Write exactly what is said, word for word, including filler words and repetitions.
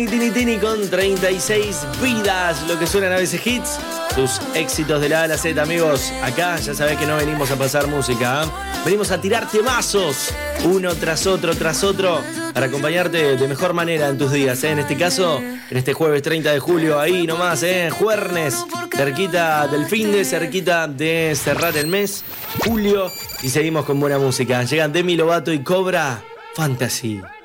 Tini Tini con treinta y seis vidas, lo que suenan a veces hits, tus éxitos de la A a la Z, amigos. Acá ya sabés que no venimos a pasar música, ¿eh? Venimos a tirar temazos, uno tras otro, tras otro, para acompañarte de mejor manera en tus días, ¿eh? En este caso, en este jueves treinta de julio, ahí nomás, ¿eh? Juernes, cerquita del fin de, cerquita de cerrar el mes, julio, y seguimos con buena música. Llegan Demi Lovato y Cobra Fantasy.